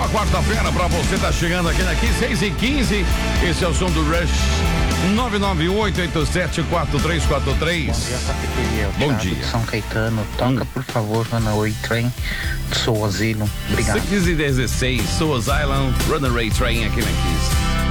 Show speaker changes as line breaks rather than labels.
boa quarta-feira pra você, tá chegando aqui 6h15. Esse é o som do Rush. 998874343.
Bom dia, cafeteria.
Bom dia.
São Caetano, toca por favor Runaway Train de Soul Asylum. Obrigado.
6h16, Soul Asylum, Runaway Train aqui na Kiss.